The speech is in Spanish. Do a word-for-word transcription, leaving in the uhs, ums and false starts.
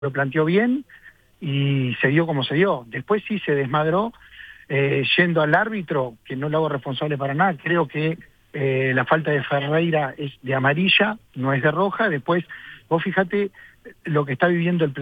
lo planteó bien y se dio como se dio. Después sí se desmadró, eh, yendo al árbitro, que no lo hago responsable para nada. Creo que eh, la falta de Ferreira es de amarilla, no es de roja. Después, vos fíjate lo que está viviendo el plantel.